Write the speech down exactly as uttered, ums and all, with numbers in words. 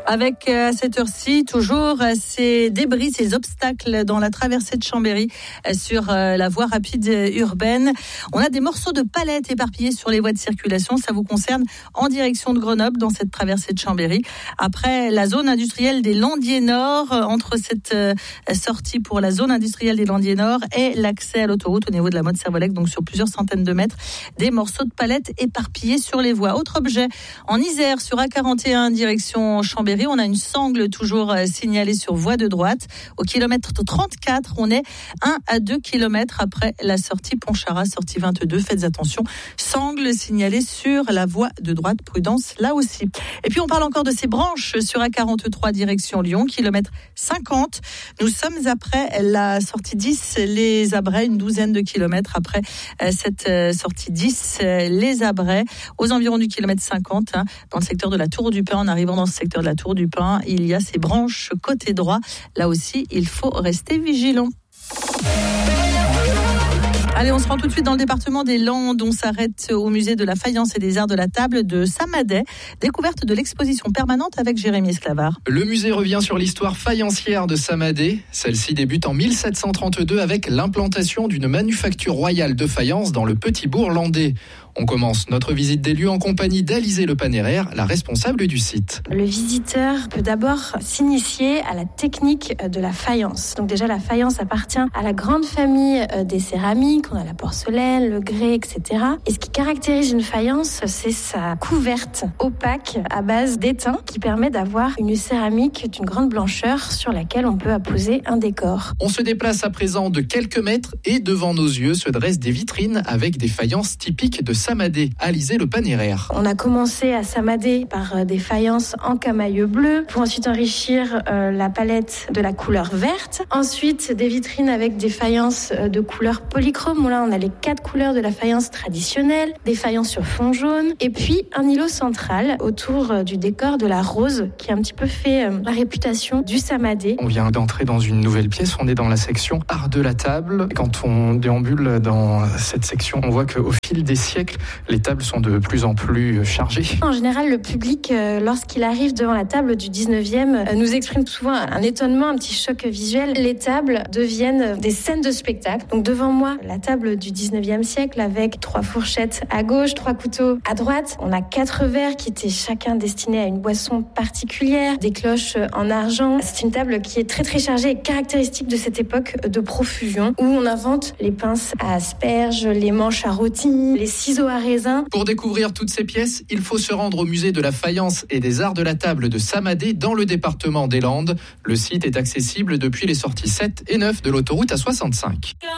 Avec à cette heure-ci toujours ces débris, ces obstacles dans la traversée de Chambéry sur la voie rapide urbaine. On a des morceaux de palettes éparpillés sur les voies de circulation. Ça vous concerne en direction de Grenoble dans cette traversée de Chambéry. Après la zone industrielle des Landiers Nord, entre cette sortie pour la zone industrielle des Landiers Nord et l'accès à l'autoroute au niveau de la Motte-Servolex, donc sur plusieurs centaines de mètres, des morceaux de palettes éparpillés sur les voies. Autre objet, en Isère, sur A quarante et un, direction Chambéry, on a une sangle toujours signalée sur voie de droite. Au kilomètre trente-quatre, on est un à deux kilomètres après la sortie Pontcharrat, sortie vingt-deux. Faites attention, sangle signalée sur la voie de droite. Prudence là aussi. Et puis on parle encore de ces branches sur A quarante-trois, direction Lyon, kilomètre cinquante. Nous sommes après la sortie dix, les Abrais, une douzaine de kilomètres après cette sortie dix, les Abrais, aux environs du kilomètre cinquante, hein, dans le secteur de la Tour du Pin. En arrivant dans ce secteur de la Tour du Pin, il y a ces branches côté droit. Là aussi, il faut rester vigilant. Allez, on se rend tout de suite dans le département des Landes. On s'arrête au musée de la faïence et des arts de la table de Samadey. Découverte de l'exposition permanente avec Jérémy Esclavard. Le musée revient sur l'histoire faïencière de Samadey. Celle-ci débute en mille sept cent trente-deux avec l'implantation d'une manufacture royale de faïence dans le petit bourg landais. On commence notre visite des lieux en compagnie d'Alizée Le Panéraire, la responsable du site. Le visiteur peut d'abord s'initier à la technique de la faïence. Donc déjà, la faïence appartient à la grande famille des céramiques. On a la porcelaine, le grès, et cetera. Et ce qui caractérise une faïence, c'est sa couverte opaque à base d'étain qui permet d'avoir une céramique d'une grande blancheur sur laquelle on peut apposer un décor. On se déplace à présent de quelques mètres et devant nos yeux se dressent des vitrines avec des faïences typiques de Samadey. Alizée Le Panéraire. On a commencé à Samadey par des faïences en camailleux bleu pour ensuite enrichir euh, la palette de la couleur verte. Ensuite, des vitrines avec des faïences de couleur polychrome. Bon, là, on a les quatre couleurs de la faïence traditionnelle, des faïences sur fond jaune et puis un îlot central autour du décor de la rose qui a un petit peu fait euh, la réputation du Samadey. On vient d'entrer dans une nouvelle pièce. On est dans la section art de la table. Quand on déambule dans cette section, on voit qu'au fil des siècles, les tables sont de plus en plus chargées. En général, le public, euh, lorsqu'il arrive devant la table du dix-neuvième, euh, nous exprime souvent un étonnement, un petit choc visuel. Les tables deviennent des scènes de spectacle. Donc devant moi, la table du dix-neuvième siècle avec trois fourchettes à gauche, trois couteaux à droite. On a quatre verres qui étaient chacun destinés à une boisson particulière, des cloches en argent. C'est une table qui est très très chargée et caractéristique de cette époque de profusion où on invente les pinces à asperges, les manches à rôti, les ciseaux à raisin. Pour découvrir toutes ces pièces, il faut se rendre au musée de la faïence et des arts de la table de Samadey dans le département des Landes. Le site est accessible depuis les sorties sept et neuf de l'autoroute A soixante-cinq.